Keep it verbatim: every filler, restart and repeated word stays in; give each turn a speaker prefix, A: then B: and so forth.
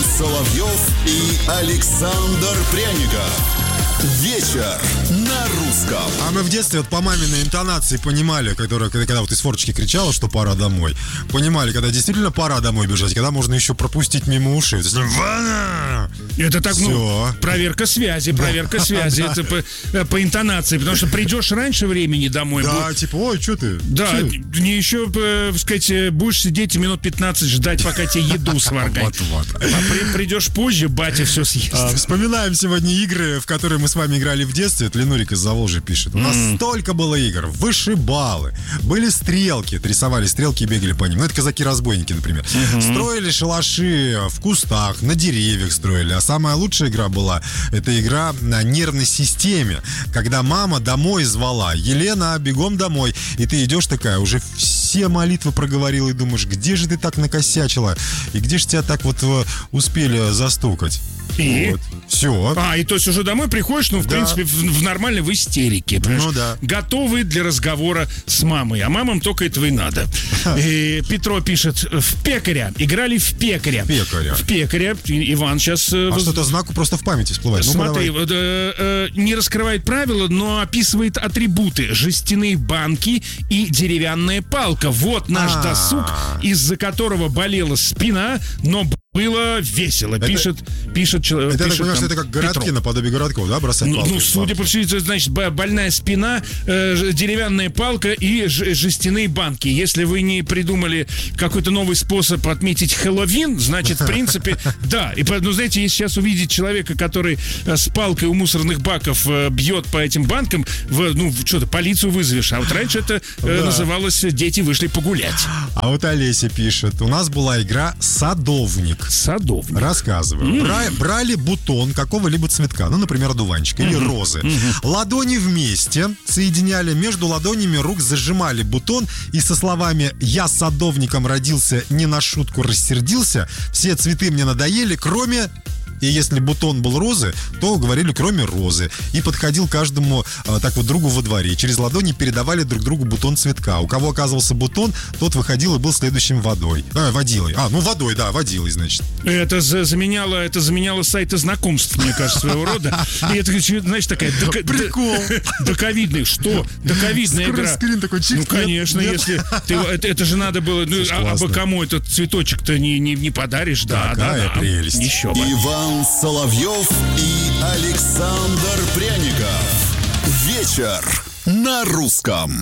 A: Соловьев и Александр Пряников. Вечер на русском.
B: А мы в детстве вот по маминой интонации понимали, которая, когда, когда вот из форточки кричала, что пора домой. Понимали, когда действительно пора домой бежать, когда можно еще пропустить мимо ушей. То есть, Ваня!
C: Это так,
B: Всё.
C: ну, проверка связи, проверка связи. Это по, по интонации, потому что придешь раньше времени домой.
B: Да,
C: бу-
B: типа, ой, что ты?
C: Да,
B: Чё?
C: не еще, э, сказать, будешь сидеть и минут пятнадцать ждать, пока тебе еду сваргать.
B: Вот-вот.
C: А при- придешь позже, батя все съест.
B: А, вспоминаем сегодня игры, в которые мы с вами играли в детстве. Это Ленурик из Заволжья пишет. У нас
C: М.
B: столько было игр. Вышибалы. Были стрелки. Это рисовали стрелки и бегали по ним. Ну, это казаки-разбойники, например. Строили шалаши в кустах, на деревьях строили. А самая лучшая игра была, это игра на нервной системе. Когда мама домой звала. Елена, бегом домой. И ты идешь такая, уже все молитвы проговорила и думаешь, где же ты так накосячила? И где же тебя так вот э, успели застукать?
C: И?
B: Вот. Все.
C: А, и то есть уже домой приходишь, ну, в
B: Да.
C: принципе, в, в нормальной в истерике, понимаешь?
B: Ну да.
C: Готовы для разговора с мамой, а мамам только этого и надо. И Петро пишет, в пекаря, играли в пекаря.
B: Пекаря.
C: В пекаря, И- Иван сейчас...
B: А что-то знаку просто в памяти всплывает. Ну-ка,
C: Смотри,
B: давай.
C: вот, э, э, не раскрывает правила, но описывает атрибуты. Жестяные банки и деревянная палка. Вот наш
B: А.
C: досуг, из-за которого болела спина, но было весело. Пишет, пишет человек.
B: Это, я так
C: пишет
B: понимаю, что
C: там
B: это как городки
C: Петро.
B: наподобие городков, да, бросать
C: Ну,
B: палкой?
C: ну, судя по всему, это значит б- больная спина, э, ж- деревянная палка и ж- жестяные банки. Если вы не придумали какой-то новый способ отметить Хэллоуин, значит, в принципе, да. И, по- ну, знаете, если сейчас увидеть человека, который э, с палкой у мусорных баков э, бьет по этим банкам, в, ну, в- что-то полицию вызовешь. А вот раньше это э,
B: Да.
C: называлось «Дети вышли погулять».
B: А вот Олеся пишет. У нас была игра «Садовник».
C: Садовник.
B: Рассказываю. Бра- брали бутон какого-либо цветка, ну, например, одуванчика или розы. Ладони вместе соединяли, между ладонями рук зажимали бутон и со словами «Я садовником родился, не на шутку рассердился, все цветы мне надоели, кроме...» И если бутон был розы, то говорили «кроме розы». И подходил каждому а, так вот другу во дворе. Через ладони передавали друг другу бутон цветка. У кого оказывался бутон, тот выходил и был следующим водой. А, водилой. А, ну водой, да, водилой, значит.
C: Это за- заменяло, это заменяло сайты знакомств, мне кажется, своего рода. И это, знаешь, такая... дока-
B: Прикол.
C: д- Доковидная. Что? Доковидная
B: Скрин-
C: игра.
B: скрин такой, чик,
C: Ну,
B: нет,
C: конечно,
B: нет.
C: если... ты- это, это же надо было... Ну,
B: Слушай,
C: а, а бы
B: классно.
C: кому этот цветочек-то не, не, не подаришь? Да, да,
B: Какая
C: да.
B: прелесть.
C: Еще бы.
A: Иван Соловьев и Александр Пряников. Вечер на русском.